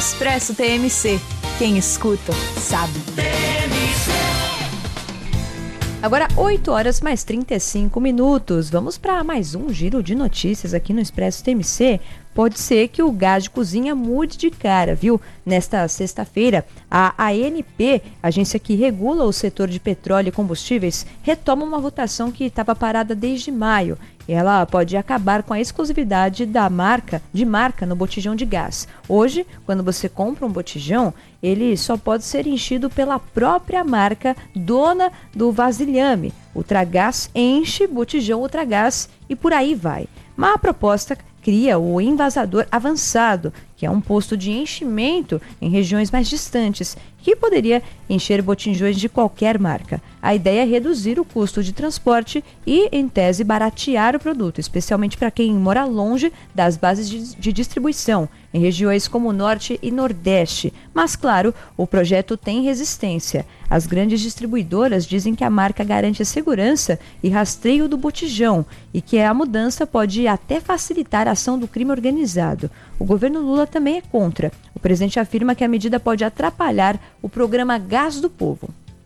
Expresso TMC. Quem escuta, sabe. Agora, 8h mais 35. Vamos para mais um giro de notícias aqui no Expresso TMC. Pode ser que o gás de cozinha mude de cara, viu? Nesta sexta-feira, a ANP, agência que regula o setor de petróleo e combustíveis, retoma uma votação que estava parada desde maio. Ela pode acabar com a exclusividade de marca no botijão de gás. Hoje, quando você compra um botijão, ele só pode ser enchido pela própria marca dona do vasilhame. Ultragás enche botijão Ultragás e por aí vai. Mas a proposta cria o envasador avançado, que é um posto de enchimento em regiões mais distantes, que poderia encher botijões de qualquer marca. A ideia é reduzir o custo de transporte e, em tese, baratear o produto, especialmente para quem mora longe das bases de distribuição, em regiões como o Norte e Nordeste. Mas, claro, o projeto tem resistência. As grandes distribuidoras dizem que a marca garante a segurança e rastreio do botijão e que a mudança pode até facilitar a ação do crime organizado. O governo Lula também é contra. O presidente afirma que a medida pode atrapalhar o programa Gás do Povo.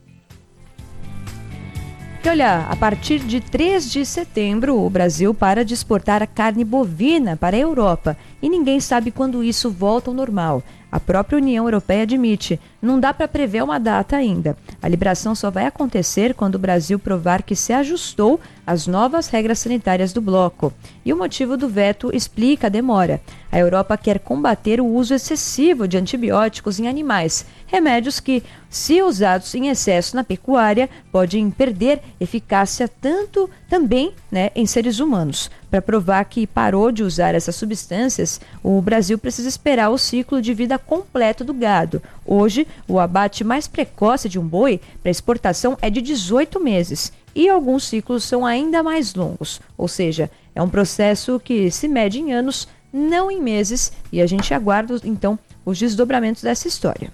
E olha, a partir de 3 de setembro, o Brasil para de exportar a carne bovina para a Europa e ninguém sabe quando isso volta ao normal. A própria União Europeia admite, não dá para prever uma data ainda. A liberação só vai acontecer quando o Brasil provar que se ajustou às novas regras sanitárias do bloco. E o motivo do veto explica a demora. A Europa quer combater o uso excessivo de antibióticos em animais, remédios que, se usados em excesso na pecuária, podem perder eficácia também em seres humanos. Para provar que parou de usar essas substâncias, o Brasil precisa esperar o ciclo de vida completo do gado. Hoje, o abate mais precoce de um boi para exportação é de 18 meses e alguns ciclos são ainda mais longos. Ou seja, é um processo que se mede em anos, não em meses, e a gente aguarda, então, os desdobramentos dessa história.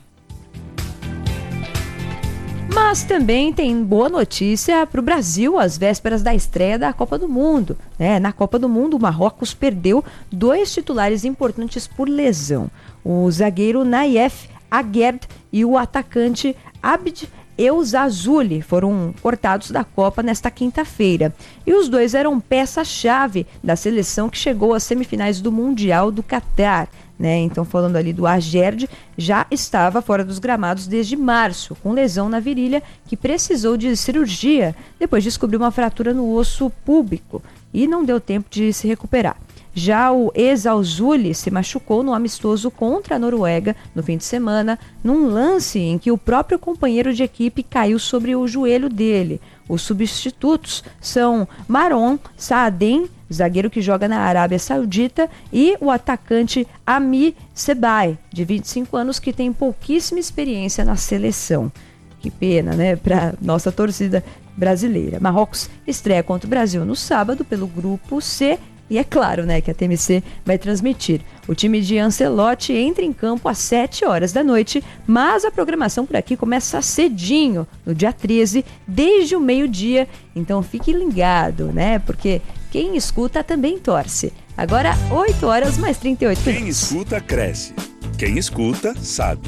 Mas também tem boa notícia para o Brasil às vésperas da estreia da Copa do Mundo. Na Copa do Mundo, o Marrocos perdeu 2 titulares importantes por lesão. O zagueiro Naif Aguerd e o atacante Abd Eusazuli foram cortados da Copa nesta quinta-feira. E os dois eram peça-chave da seleção que chegou às semifinais do Mundial do Catar. Então, falando ali do Aguerd, já estava fora dos gramados desde março, com lesão na virilha que precisou de cirurgia depois de descobrir uma fratura no osso púbico e não deu tempo de se recuperar. Já o Eusazuli se machucou no amistoso contra a Noruega no fim de semana, num lance em que o próprio companheiro de equipe caiu sobre o joelho dele. Os substitutos são Marouane Saadem, zagueiro que joga na Arábia Saudita, e o atacante Ami Sebay, de 25 anos, que tem pouquíssima experiência na seleção. Que pena, para nossa torcida brasileira. Marrocos estreia contra o Brasil no sábado pelo Grupo C. E é claro, que a TMC vai transmitir. O time de Ancelotti entra em campo às 7h da noite, mas a programação por aqui começa cedinho, no dia 13, desde o meio-dia. Então fique ligado, porque quem escuta também torce. Agora, 8h mais 38 minutos. Quem escuta, cresce. Quem escuta, sabe.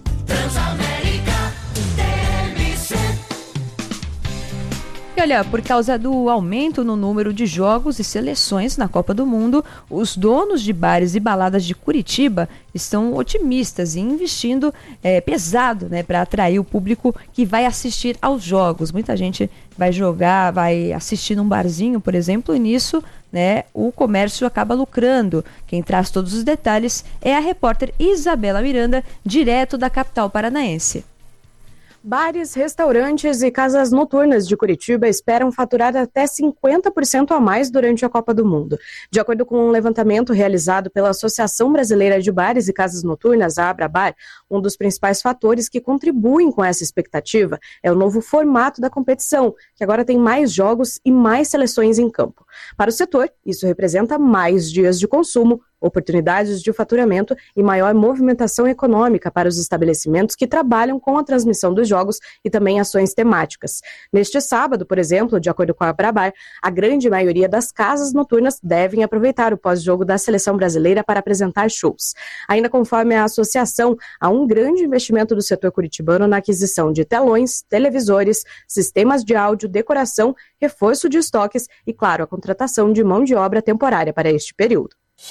E olha, por causa do aumento no número de jogos e seleções na Copa do Mundo, os donos de bares e baladas de Curitiba estão otimistas e investindo pesado para atrair o público que vai assistir aos jogos. Muita gente vai jogar, vai assistir num barzinho, por exemplo, e nisso o comércio acaba lucrando. Quem traz todos os detalhes é a repórter Isabela Miranda, direto da capital paranaense. Bares, restaurantes e casas noturnas de Curitiba esperam faturar até 50% a mais durante a Copa do Mundo. De acordo com um levantamento realizado pela Associação Brasileira de Bares e Casas Noturnas, a Abrabar, um dos principais fatores que contribuem com essa expectativa é o novo formato da competição, que agora tem mais jogos e mais seleções em campo. Para o setor, isso representa mais dias de consumo, oportunidades de faturamento e maior movimentação econômica para os estabelecimentos que trabalham com a transmissão dos jogos e também ações temáticas. Neste sábado, por exemplo, de acordo com a Abrabar, a grande maioria das casas noturnas devem aproveitar o pós-jogo da seleção brasileira para apresentar shows. Ainda conforme a associação, há um grande investimento do setor curitibano na aquisição de telões, televisores, sistemas de áudio, decoração, reforço de estoques e, claro, a contratação de mão de obra temporária para este período.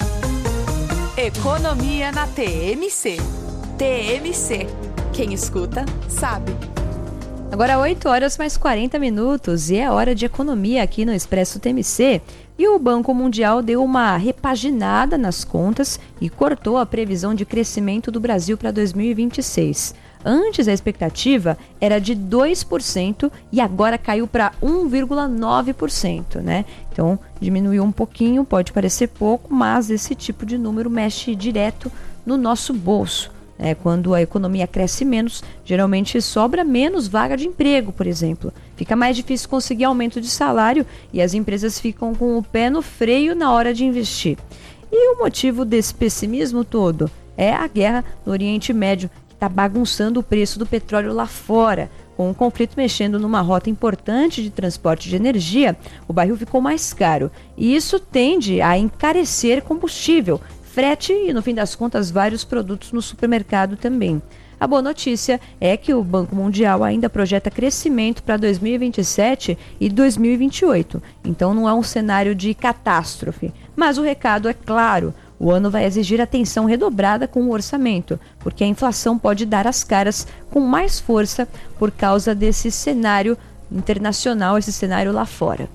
Economia na TMC. TMC. Quem escuta, sabe. Agora 8 horas mais 40 minutos e é hora de economia aqui no Expresso TMC. E o Banco Mundial deu uma repaginada nas contas e cortou a previsão de crescimento do Brasil para 2026. Antes a expectativa era de 2% e agora caiu para 1,9%, né? Então diminuiu um pouquinho, pode parecer pouco, mas esse tipo de número mexe direto no nosso bolso. Quando a economia cresce menos, geralmente sobra menos vaga de emprego, por exemplo. Fica mais difícil conseguir aumento de salário e as empresas ficam com o pé no freio na hora de investir. E o motivo desse pessimismo todo é a guerra no Oriente Médio, que está bagunçando o preço do petróleo lá fora. Com o conflito mexendo numa rota importante de transporte de energia, o barril ficou mais caro. E isso tende a encarecer combustível, frete e, no fim das contas, vários produtos no supermercado também. A boa notícia é que o Banco Mundial ainda projeta crescimento para 2027 e 2028. Então não é um cenário de catástrofe. Mas o recado é claro, o ano vai exigir atenção redobrada com o orçamento, porque a inflação pode dar as caras com mais força por causa desse cenário internacional, esse cenário lá fora.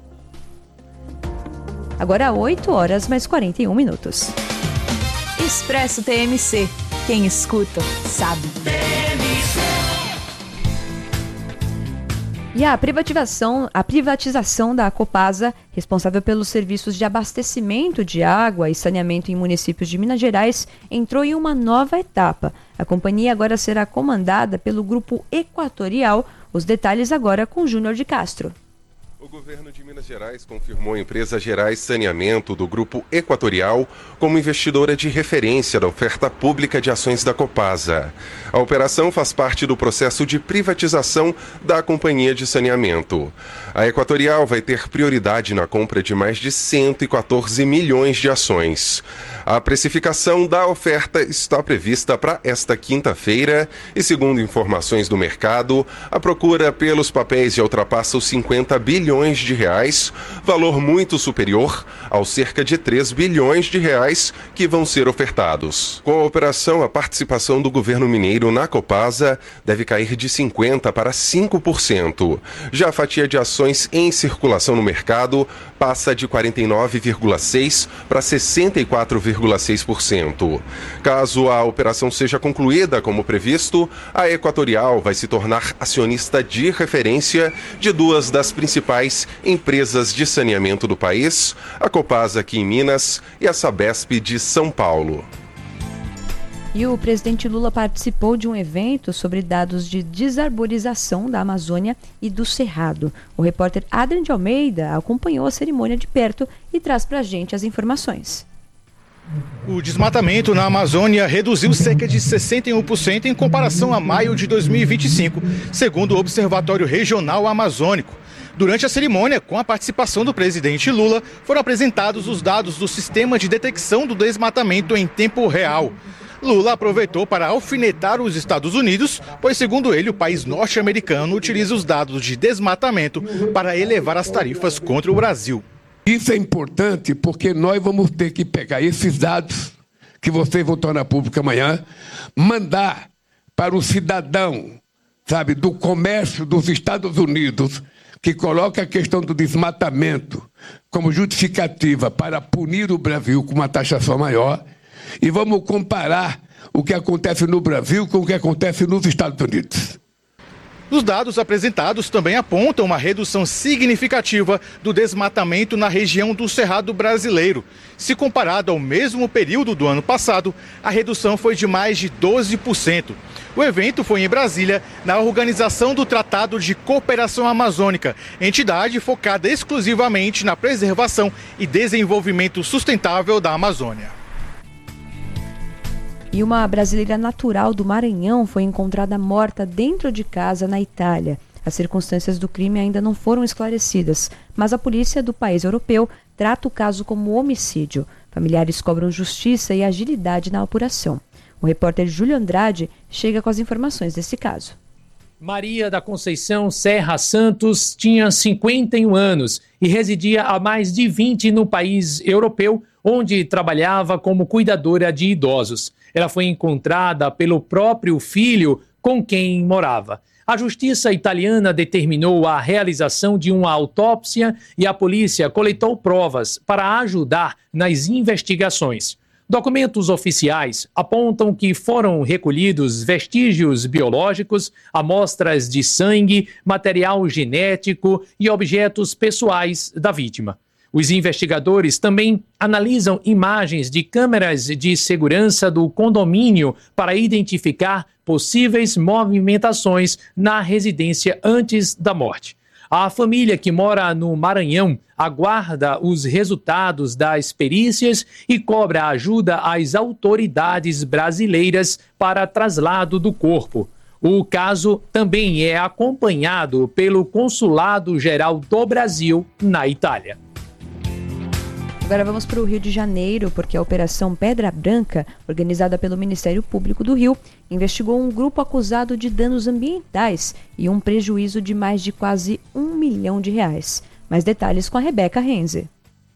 Agora 8 horas mais 41 minutos. Expresso TMC. Quem escuta, sabe. E a privatização da Copasa, responsável pelos serviços de abastecimento de água e saneamento em municípios de Minas Gerais, entrou em uma nova etapa. A companhia agora será comandada pelo Grupo Equatorial. Os detalhes agora com Júnior de Castro. O governo de Minas Gerais confirmou a empresa Gerais Saneamento do Grupo Equatorial como investidora de referência da oferta pública de ações da Copasa. A operação faz parte do processo de privatização da companhia de saneamento. A Equatorial vai ter prioridade na compra de mais de 114 milhões de ações. A precificação da oferta está prevista para esta quinta-feira e, segundo informações do mercado, a procura pelos papéis já ultrapassa os 50 bilhões de reais, valor muito superior aos cerca de 3 bilhões de reais que vão ser ofertados. Com a operação, a participação do governo mineiro na Copasa deve cair de 50% para 5%. Já a fatia de ações em circulação no mercado passa de 49,6% para 64,6%. Caso a operação seja concluída como previsto, a Equatorial vai se tornar acionista de referência de duas das principais empresas de saneamento do país, a Copasa aqui em Minas e a Sabesp de São Paulo. E o presidente Lula participou de um evento sobre dados de desarborização da Amazônia e do Cerrado. O repórter Adrian de Almeida acompanhou a cerimônia de perto e traz pra gente as informações. O desmatamento na Amazônia reduziu cerca de 61% em comparação a maio de 2025, segundo o Observatório Regional Amazônico. Durante a cerimônia, com a participação do presidente Lula, foram apresentados os dados do Sistema de Detecção do Desmatamento em Tempo Real. Lula aproveitou para alfinetar os Estados Unidos, pois, segundo ele, o país norte-americano utiliza os dados de desmatamento para elevar as tarifas contra o Brasil. Isso é importante porque nós vamos ter que pegar esses dados que vocês vão tornar público amanhã, mandar para o cidadão, sabe, do comércio dos Estados Unidos, que coloca a questão do desmatamento como justificativa para punir o Brasil com uma taxação maior, e vamos comparar o que acontece no Brasil com o que acontece nos Estados Unidos. Os dados apresentados também apontam uma redução significativa do desmatamento na região do Cerrado brasileiro. Se comparado ao mesmo período do ano passado, a redução foi de mais de 12%. O evento foi em Brasília, na organização do Tratado de Cooperação Amazônica, entidade focada exclusivamente na preservação e desenvolvimento sustentável da Amazônia. E uma brasileira natural do Maranhão foi encontrada morta dentro de casa na Itália. As circunstâncias do crime ainda não foram esclarecidas, mas a polícia do país europeu trata o caso como homicídio. Familiares cobram justiça e agilidade na apuração. O repórter Júlio Andrade chega com as informações desse caso. Maria da Conceição Serra Santos tinha 51 anos e residia há mais de 20 no país europeu, onde trabalhava como cuidadora de idosos. Ela foi encontrada pelo próprio filho com quem morava. A justiça italiana determinou a realização de uma autópsia e a polícia coletou provas para ajudar nas investigações. Documentos oficiais apontam que foram recolhidos vestígios biológicos, amostras de sangue, material genético e objetos pessoais da vítima. Os investigadores também analisam imagens de câmeras de segurança do condomínio para identificar possíveis movimentações na residência antes da morte. A família que mora no Maranhão aguarda os resultados das perícias e cobra ajuda às autoridades brasileiras para traslado do corpo. O caso também é acompanhado pelo Consulado-Geral do Brasil na Itália. Agora vamos para o Rio de Janeiro, porque a Operação Pedra Branca, organizada pelo Ministério Público do Rio, investigou um grupo acusado de danos ambientais e um prejuízo de mais de quase R$ 1 milhão. Mais detalhes com a Rebeca Renze.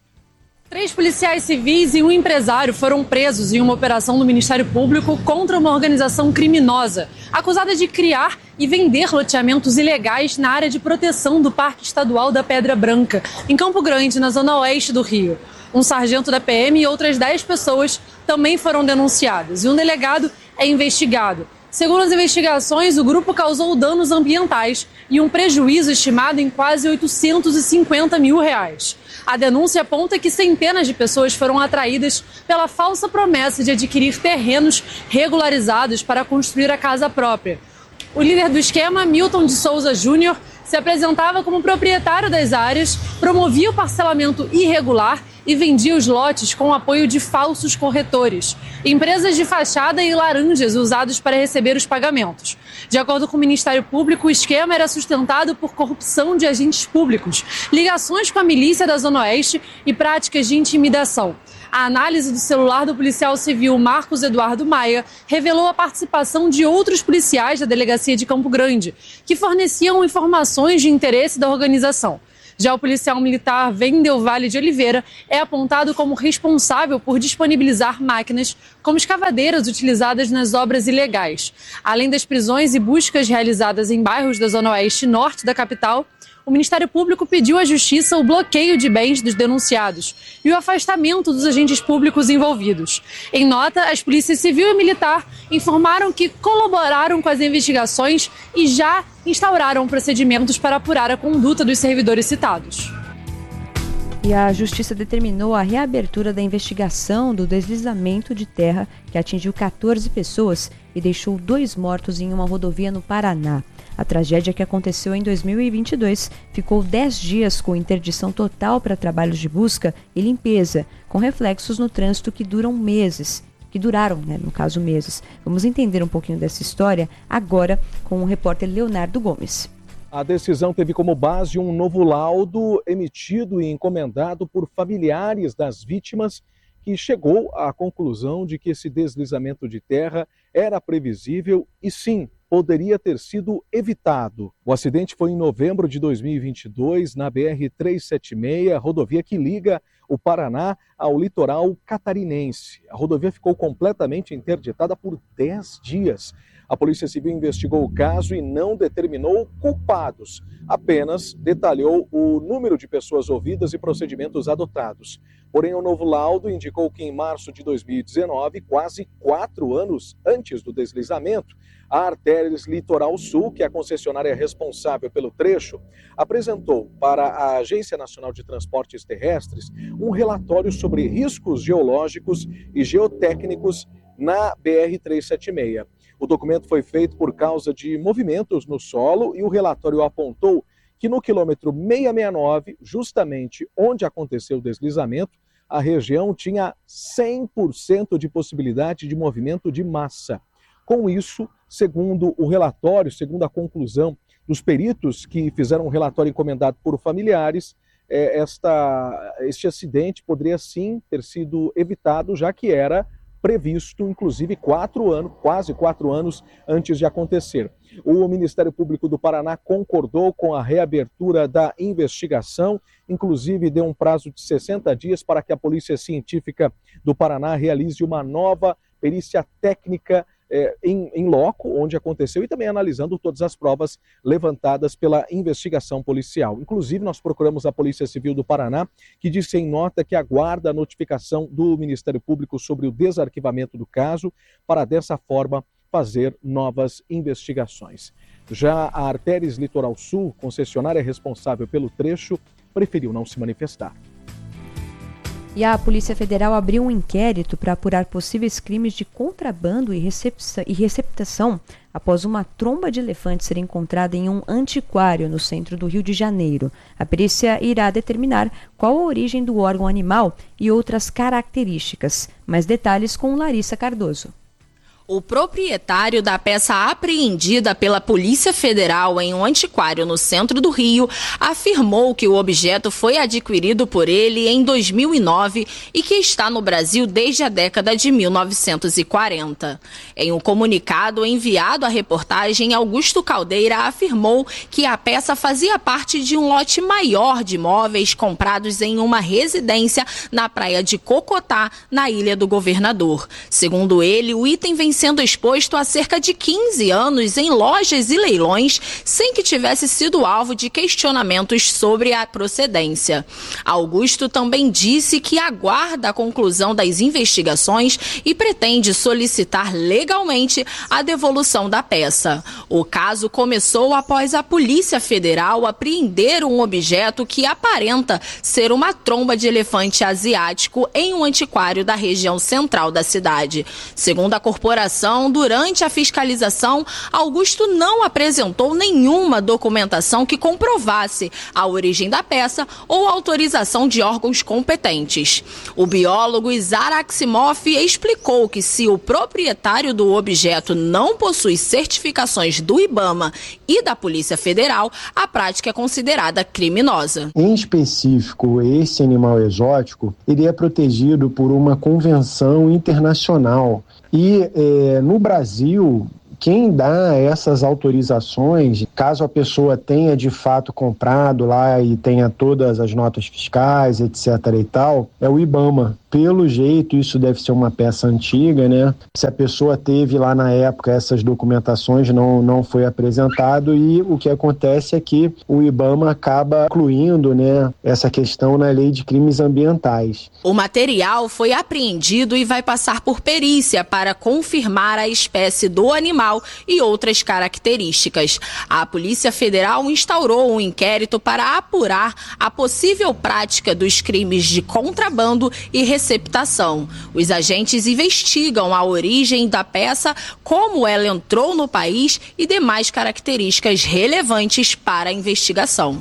3 policiais civis e um empresário foram presos em uma operação do Ministério Público contra uma organização criminosa, acusada de criar e vender loteamentos ilegais na área de proteção do Parque Estadual da Pedra Branca, em Campo Grande, na zona oeste do Rio. Um sargento da PM e outras 10 pessoas também foram denunciadas e um delegado é investigado. Segundo as investigações, o grupo causou danos ambientais e um prejuízo estimado em quase R$ 850 mil. A denúncia aponta que centenas de pessoas foram atraídas pela falsa promessa de adquirir terrenos regularizados para construir a casa própria. O líder do esquema, Milton de Souza Júnior, se apresentava como proprietário das áreas, promovia o parcelamento irregular e vendia os lotes com o apoio de falsos corretores, empresas de fachada e laranjas usados para receber os pagamentos. De acordo com o Ministério Público, o esquema era sustentado por corrupção de agentes públicos, ligações com a milícia da Zona Oeste e práticas de intimidação. A análise do celular do policial civil Marcos Eduardo Maia revelou a participação de outros policiais da Delegacia de Campo Grande, que forneciam informações de interesse da organização. Já o policial militar Wendel Vale de Oliveira é apontado como responsável por disponibilizar máquinas como escavadeiras utilizadas nas obras ilegais. Além das prisões e buscas realizadas em bairros da Zona Oeste e Norte da capital, o Ministério Público pediu à Justiça o bloqueio de bens dos denunciados e o afastamento dos agentes públicos envolvidos. Em nota, as polícias civil e militar informaram que colaboraram com as investigações e já instauraram procedimentos para apurar a conduta dos servidores citados. E a Justiça determinou a reabertura da investigação do deslizamento de terra que atingiu 14 pessoas e deixou 2 mortos em uma rodovia no Paraná. A tragédia, que aconteceu em 2022, ficou 10 dias com interdição total para trabalhos de busca e limpeza, com reflexos no trânsito que duraram meses. Vamos entender um pouquinho dessa história agora com o repórter Leonardo Gomes. A decisão teve como base um novo laudo emitido e encomendado por familiares das vítimas, que chegou à conclusão de que esse deslizamento de terra era previsível e sim, poderia ter sido evitado. O acidente foi em novembro de 2022 na BR-376, rodovia que liga o Paraná ao litoral catarinense. A rodovia ficou completamente interditada por 10 dias. A Polícia Civil investigou o caso e não determinou culpados, apenas detalhou o número de pessoas ouvidas e procedimentos adotados. Porém, o novo laudo indicou que em março de 2019, quase 4 anos antes do deslizamento, a Artérias Litoral Sul, que é a concessionária responsável pelo trecho, apresentou para a Agência Nacional de Transportes Terrestres um relatório sobre riscos geológicos e geotécnicos na BR-376. O documento foi feito por causa de movimentos no solo e o relatório apontou que no quilômetro 669, justamente onde aconteceu o deslizamento, a região tinha 100% de possibilidade de movimento de massa. Com isso, segundo o relatório, segundo a conclusão dos peritos que fizeram um relatório encomendado por familiares, este acidente poderia sim ter sido evitado, já que era previsto, inclusive, quase 4 anos antes de acontecer. O Ministério Público do Paraná concordou com a reabertura da investigação, inclusive deu um prazo de 60 dias para que a Polícia Científica do Paraná realize uma nova perícia técnica em loco, onde aconteceu, e também analisando todas as provas levantadas pela investigação policial. Inclusive, nós procuramos a Polícia Civil do Paraná, que disse em nota que aguarda a notificação do Ministério Público sobre o desarquivamento do caso, para dessa forma fazer novas investigações. Já a Artéries Litoral Sul, concessionária responsável pelo trecho, preferiu não se manifestar. E a Polícia Federal abriu um inquérito para apurar possíveis crimes de contrabando e receptação após uma tromba de elefante ser encontrada em um antiquário no centro do Rio de Janeiro. A perícia irá determinar qual a origem do órgão animal e outras características. Mais detalhes com Larissa Cardoso. O proprietário da peça apreendida pela Polícia Federal em um antiquário no centro do Rio afirmou que o objeto foi adquirido por ele em 2009 e que está no Brasil desde a década de 1940. Em um comunicado enviado à reportagem, Augusto Caldeira afirmou que a peça fazia parte de um lote maior de móveis comprados em uma residência na praia de Cocotá, na Ilha do Governador. Segundo ele, o item vem sendo exposto há cerca de 15 anos em lojas e leilões, sem que tivesse sido alvo de questionamentos sobre a procedência. Augusto também disse que aguarda a conclusão das investigações e pretende solicitar legalmente a devolução da peça. O caso começou após a Polícia Federal apreender um objeto que aparenta ser uma tromba de elefante asiático em um antiquário da região central da cidade. Segundo a corporação, durante a fiscalização, Augusto não apresentou nenhuma documentação que comprovasse a origem da peça ou autorização de órgãos competentes. O biólogo Izar Aximov explicou que se o proprietário do objeto não possui certificações do IBAMA e da Polícia Federal, a prática é considerada criminosa. Em específico, esse animal exótico, ele é protegido por uma convenção internacional. E no Brasil, quem dá essas autorizações, caso a pessoa tenha de fato comprado lá e tenha todas as notas fiscais, etc. e tal, é o IBAMA. Pelo jeito, isso deve ser uma peça antiga, né? Se a pessoa teve lá na época essas documentações, não foi apresentado, e o que acontece é que o IBAMA acaba incluindo, né, essa questão na lei de crimes ambientais. O material foi apreendido e vai passar por perícia para confirmar a espécie do animal e outras características. A Polícia Federal instaurou um inquérito para apurar a possível prática dos crimes de contrabando e receptação. Os agentes investigam a origem da peça, como ela entrou no país e demais características relevantes para a investigação.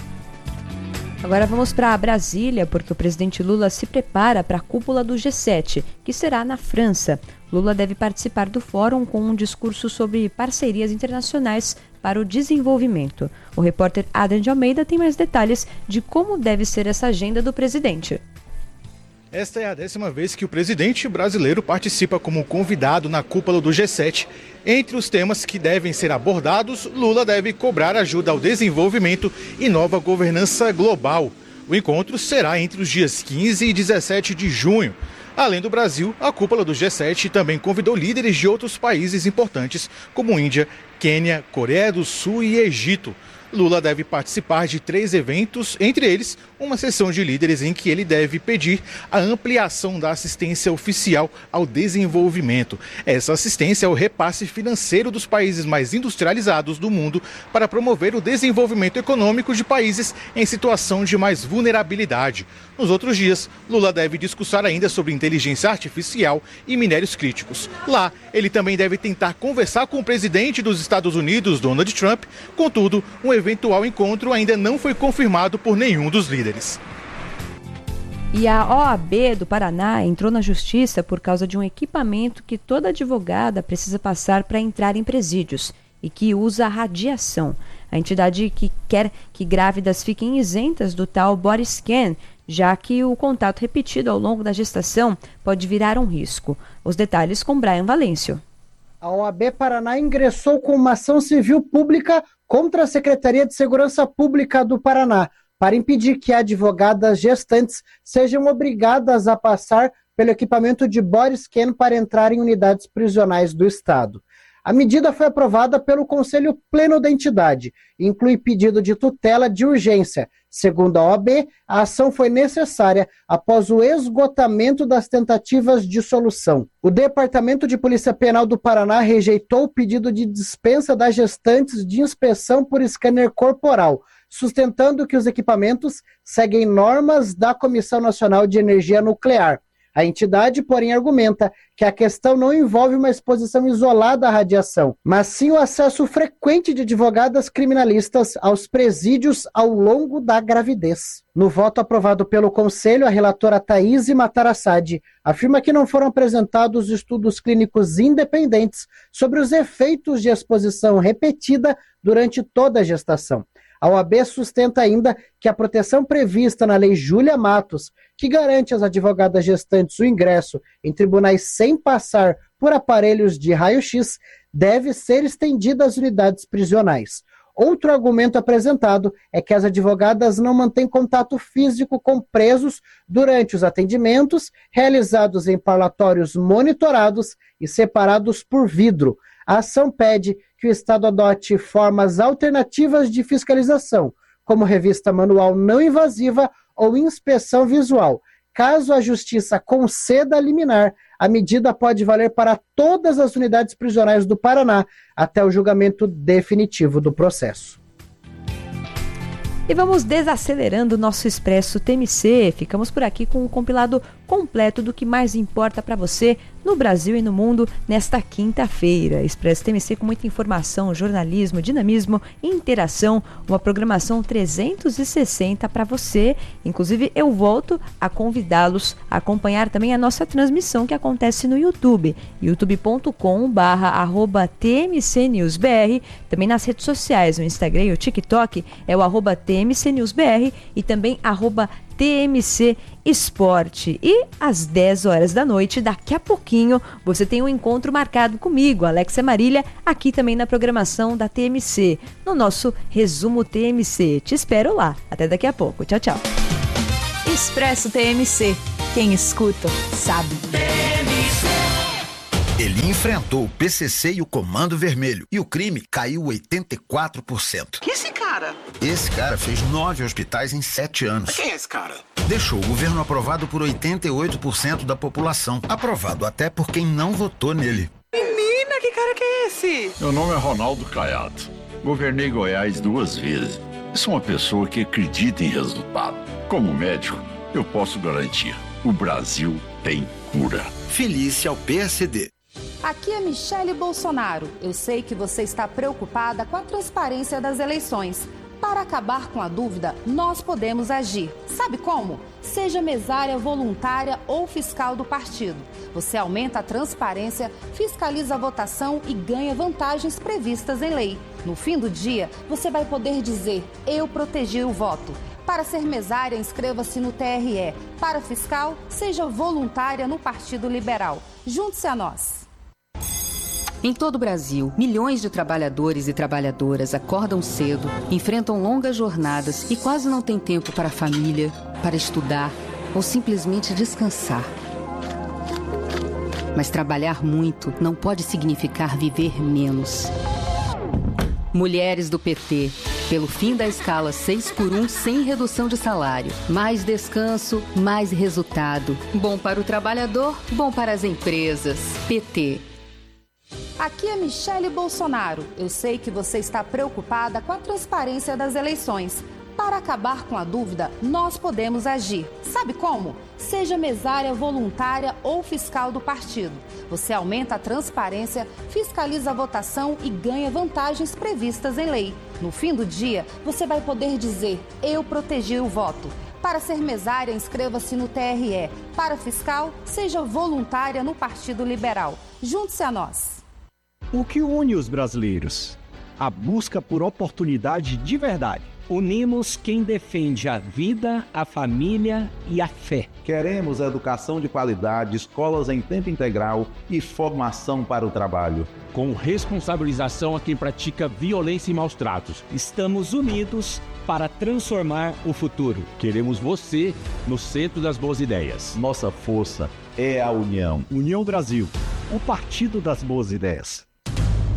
Agora vamos para Brasília, porque o presidente Lula se prepara para a cúpula do G7, que será na França. Lula deve participar do fórum com um discurso sobre parcerias internacionais para o desenvolvimento. O repórter Adam de Almeida tem mais detalhes de como deve ser essa agenda do presidente. Esta é a 10ª vez que o presidente brasileiro participa como convidado na cúpula do G7. Entre os temas que devem ser abordados, Lula deve cobrar ajuda ao desenvolvimento e nova governança global. O encontro será entre os dias 15 e 17 de junho. Além do Brasil, a cúpula do G7 também convidou líderes de outros países importantes, como Índia, Quênia, Coreia do Sul e Egito. Lula deve participar de 3 eventos, entre eles uma sessão de líderes em que ele deve pedir a ampliação da assistência oficial ao desenvolvimento. Essa assistência é o repasse financeiro dos países mais industrializados do mundo para promover o desenvolvimento econômico de países em situação de mais vulnerabilidade. Nos outros dias, Lula deve discursar ainda sobre inteligência artificial e minérios críticos. Lá, ele também deve tentar conversar com o presidente dos Estados Unidos, Donald Trump. Contudo, um eventual encontro ainda não foi confirmado por nenhum dos líderes. E a OAB do Paraná entrou na justiça por causa de um equipamento que toda advogada precisa passar para entrar em presídios e que usa radiação. A entidade que quer que grávidas fiquem isentas do tal body scan, já que o contato repetido ao longo da gestação pode virar um risco. Os detalhes com Brian Valêncio. A OAB Paraná ingressou com uma ação civil pública contra a Secretaria de Segurança Pública do Paraná, para impedir que advogadas gestantes sejam obrigadas a passar pelo equipamento de body scan para entrar em unidades prisionais do Estado. A medida foi aprovada pelo Conselho Pleno da entidade e inclui pedido de tutela de urgência. Segundo a OAB, a ação foi necessária após o esgotamento das tentativas de solução. O Departamento de Polícia Penal do Paraná rejeitou o pedido de dispensa das gestantes de inspeção por scanner corporal, sustentando que os equipamentos seguem normas da Comissão Nacional de Energia Nuclear. A entidade, porém, argumenta que a questão não envolve uma exposição isolada à radiação, mas sim o acesso frequente de advogadas criminalistas aos presídios ao longo da gravidez. No voto aprovado pelo Conselho, a relatora Thaís Matarassade afirma que não foram apresentados estudos clínicos independentes sobre os efeitos de exposição repetida durante toda a gestação. A OAB sustenta ainda que a proteção prevista na Lei Júlia Matos, que garante às advogadas gestantes o ingresso em tribunais sem passar por aparelhos de raio-x, deve ser estendida às unidades prisionais. Outro argumento apresentado é que as advogadas não mantêm contato físico com presos durante os atendimentos realizados em parlatórios monitorados e separados por vidro. A ação pede que o Estado adote formas alternativas de fiscalização, como revista manual não invasiva ou inspeção visual. Caso a Justiça conceda a liminar, a medida pode valer para todas as unidades prisionais do Paraná até o julgamento definitivo do processo. E vamos desacelerando o nosso Expresso TMC. Ficamos por aqui com um compilado completo do que mais importa para você no Brasil e no mundo nesta quinta-feira. Expresso TMC com muita informação, jornalismo, dinamismo, interação, uma programação 360 para você. Inclusive, eu volto a convidá-los a acompanhar também a nossa transmissão que acontece no YouTube, youtube.com/TMCNewsBR, também nas redes sociais, no Instagram e o TikTok é o @TMCNewsBR e também @TMC Esporte. E às 10 horas da noite, daqui a pouquinho, você tem um encontro marcado comigo, Alexia Marília, aqui também na programação da TMC, no nosso Resumo TMC. Te espero lá. Até daqui a pouco. Tchau, tchau. Expresso TMC. Quem escuta, sabe. Ele enfrentou o PCC e o Comando Vermelho e o crime caiu 84%. Que esse cara? Esse cara fez 9 hospitais em 7 anos. Quem é esse cara? Deixou o governo aprovado por 88% da população. Aprovado até por quem não votou nele. Menina, que cara que é esse? Meu nome é Ronaldo Caiado. Governei Goiás 2 vezes. Sou uma pessoa que acredita em resultado. Como médico, eu posso garantir: o Brasil tem cura. Felice ao PSD. Aqui é Michele Bolsonaro. Eu sei que você está preocupada com a transparência das eleições. Para acabar com a dúvida, nós podemos agir. Sabe como? Seja mesária voluntária ou fiscal do partido. Você aumenta a transparência, fiscaliza a votação e ganha vantagens previstas em lei. No fim do dia, você vai poder dizer: eu protegi o voto. Para ser mesária, inscreva-se no TRE. Para fiscal, seja voluntária no Partido Liberal. Junte-se a nós. Em todo o Brasil, milhões de trabalhadores e trabalhadoras acordam cedo, enfrentam longas jornadas e quase não têm tempo para a família, para estudar ou simplesmente descansar. Mas trabalhar muito não pode significar viver menos. Mulheres do PT, pelo fim da escala 6x1 sem redução de salário. Mais descanso, mais resultado. Bom para o trabalhador, bom para as empresas. PT. Aqui é Michele Bolsonaro. Eu sei que você está preocupada com a transparência das eleições. Para acabar com a dúvida, nós podemos agir. Sabe como? Seja mesária voluntária ou fiscal do partido. Você aumenta a transparência, fiscaliza a votação e ganha vantagens previstas em lei. No fim do dia, você vai poder dizer: eu protegi o voto. Para ser mesária, inscreva-se no TRE. Para fiscal, seja voluntária no Partido Liberal. Junte-se a nós. O que une os brasileiros? A busca por oportunidade de verdade. Unimos quem defende a vida, a família e a fé. Queremos educação de qualidade, escolas em tempo integral e formação para o trabalho. Com responsabilização a quem pratica violência e maus tratos. Estamos unidos para transformar o futuro. Queremos você no centro das boas ideias. Nossa força é a união. União Brasil, o partido das boas ideias.